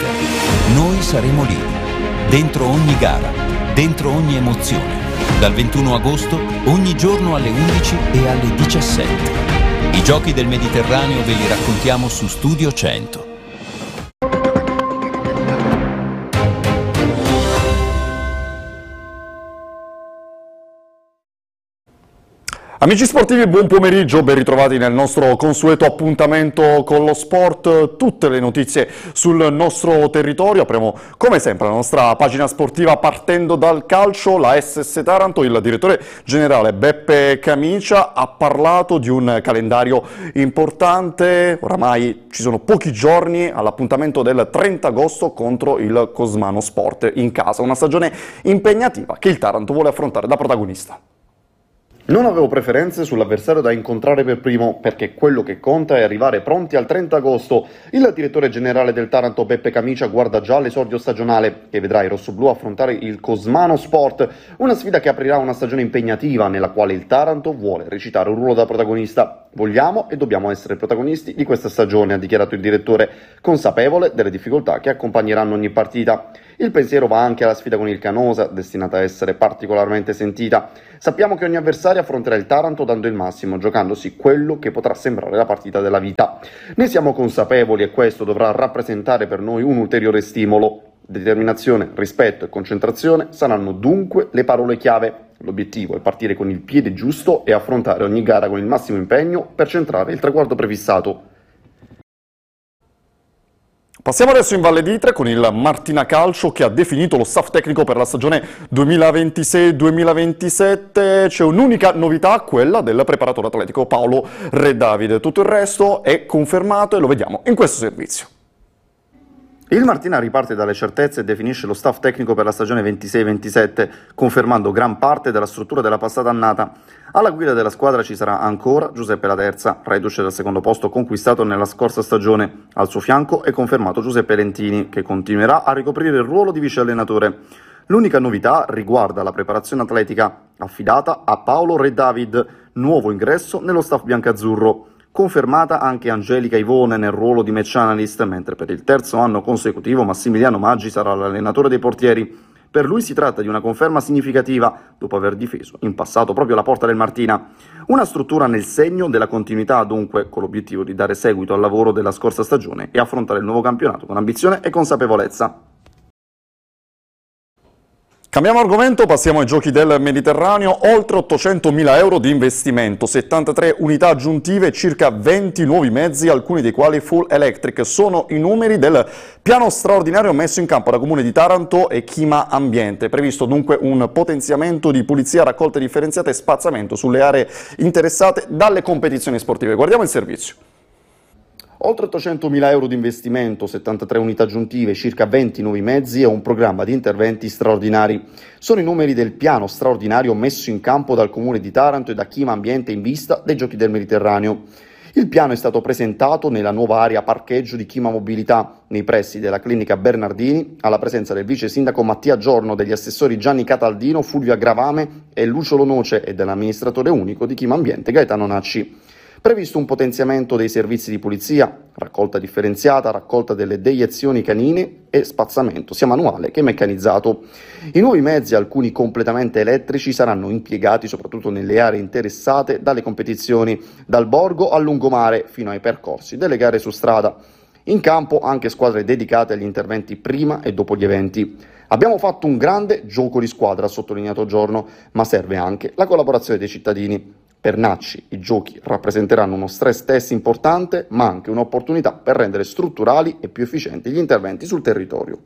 Noi saremo lì, dentro ogni gara, dentro ogni emozione. Dal 21 agosto, ogni giorno alle 11 e alle 17. I giochi del Mediterraneo ve li raccontiamo su Studio 100. Amici sportivi, buon pomeriggio, ben ritrovati nel nostro consueto appuntamento con lo sport, tutte le notizie sul nostro territorio. Apriamo come sempre la nostra pagina sportiva partendo dal calcio. La SS Taranto, il direttore generale Beppe Camicia ha parlato di un calendario importante. Oramai ci sono pochi giorni all'appuntamento del 30 agosto contro il Cosmano Sport in casa, una stagione impegnativa che il Taranto vuole affrontare da protagonista. Non avevo preferenze sull'avversario da incontrare per primo, perché quello che conta è arrivare pronti al 30 agosto. Il direttore generale del Taranto Beppe Camicia guarda già l'esordio stagionale, che vedrà i rossoblù affrontare il Cosmano Sport, una sfida che aprirà una stagione impegnativa nella quale il Taranto vuole recitare un ruolo da protagonista. Vogliamo e dobbiamo essere protagonisti di questa stagione, ha dichiarato il direttore, consapevole delle difficoltà che accompagneranno ogni partita. Il pensiero va anche alla sfida con il Canosa, destinata a essere particolarmente sentita. Sappiamo che ogni avversario affronterà il Taranto dando il massimo, giocandosi quello che potrà sembrare la partita della vita. Ne siamo consapevoli e questo dovrà rappresentare per noi un ulteriore stimolo. Determinazione, rispetto e concentrazione saranno dunque le parole chiave. L'obiettivo è partire con il piede giusto e affrontare ogni gara con il massimo impegno per centrare il traguardo prefissato. Passiamo adesso in Valle d'Itria con il Martina Calcio che ha definito lo staff tecnico per la stagione 2026-2027. C'è un'unica novità, quella del preparatore atletico Paolo Redavid. Tutto il resto è confermato e lo vediamo in questo servizio. Il Martina riparte dalle certezze e definisce lo staff tecnico per la stagione 26-27, confermando gran parte della struttura della passata annata. Alla guida della squadra ci sarà ancora Giuseppe La Terza, reduce dal secondo posto conquistato nella scorsa stagione. Al suo fianco è confermato Giuseppe Lentini, che continuerà a ricoprire il ruolo di vice allenatore. L'unica novità riguarda la preparazione atletica, affidata a Paolo Redavid, nuovo ingresso nello staff biancazzurro. Confermata anche Angelica Ivone nel ruolo di match analyst, mentre per il terzo anno consecutivo Massimiliano Maggi sarà l'allenatore dei portieri. Per lui si tratta di una conferma significativa, dopo aver difeso in passato proprio la porta del Martina. Una struttura nel segno della continuità, dunque, con l'obiettivo di dare seguito al lavoro della scorsa stagione e affrontare il nuovo campionato con ambizione e consapevolezza. Cambiamo argomento, passiamo ai giochi del Mediterraneo. Oltre 800.000 euro di investimento, 73 unità aggiuntive e circa 20 nuovi mezzi, alcuni dei quali full electric. Sono i numeri del piano straordinario messo in campo da Comune di Taranto e Chima Ambiente. Previsto dunque un potenziamento di pulizia, raccolta differenziata e spazzamento sulle aree interessate dalle competizioni sportive. Guardiamo il servizio. Oltre 800.000 euro di investimento, 73 unità aggiuntive, circa 20 nuovi mezzi e un programma di interventi straordinari. Sono i numeri del piano straordinario messo in campo dal Comune di Taranto e da Chima Ambiente in vista dei Giochi del Mediterraneo. Il piano è stato presentato nella nuova area parcheggio di Chima Mobilità, nei pressi della clinica Bernardini, alla presenza del vice sindaco Mattia Giorno, degli assessori Gianni Cataldino, Fulvio Agravame e Lucio Noce e dell'amministratore unico di Chima Ambiente Gaetano Nacci. Previsto un potenziamento dei servizi di pulizia, raccolta differenziata, raccolta delle deiezioni canine e spazzamento, sia manuale che meccanizzato. I nuovi mezzi, alcuni completamente elettrici, saranno impiegati soprattutto nelle aree interessate dalle competizioni, dal borgo al lungomare fino ai percorsi delle gare su strada. In campo anche squadre dedicate agli interventi prima e dopo gli eventi. Abbiamo fatto un grande gioco di squadra, ha sottolineato Giorno, ma serve anche la collaborazione dei cittadini. Per Nacci i giochi rappresenteranno uno stress test importante, ma anche un'opportunità per rendere strutturali e più efficienti gli interventi sul territorio.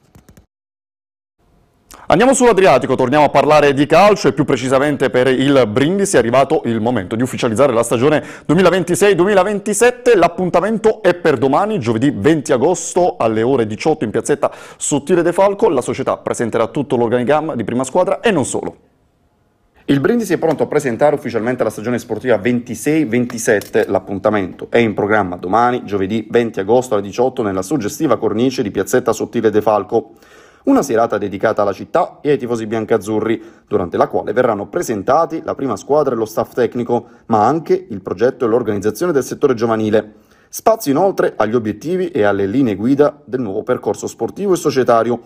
Andiamo sull'Adriatico, torniamo a parlare di calcio e più precisamente per il Brindisi è arrivato il momento di ufficializzare la stagione 2026-2027. L'appuntamento è per domani, giovedì 20 agosto alle ore 18 in piazzetta Sottile De Falco. La società presenterà tutto l'organigramma di prima squadra e non solo. Il Brindisi è pronto a presentare ufficialmente la stagione sportiva 26-27. L'appuntamento è in programma domani, giovedì 20 agosto alle 18 nella suggestiva cornice di piazzetta Sottile De Falco. Una serata dedicata alla città e ai tifosi biancazzurri, durante la quale verranno presentati la prima squadra e lo staff tecnico, ma anche il progetto e l'organizzazione del settore giovanile. Spazio inoltre agli obiettivi e alle linee guida del nuovo percorso sportivo e societario,